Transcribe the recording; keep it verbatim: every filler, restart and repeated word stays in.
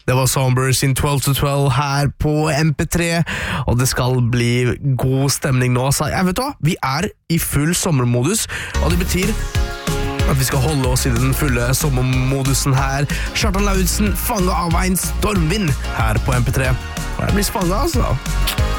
Det var Somber sin twelve to twelve her på M P tre, og det skal bli god stemning nå. Så jeg vet hva, vi er i full sommermodus, og det betyr at vi skal holde oss i den fulle sommermodusen her. Kjartan Lauritzen, fanget av en stormvind her på M P tre. Og jeg blir fanget, altså.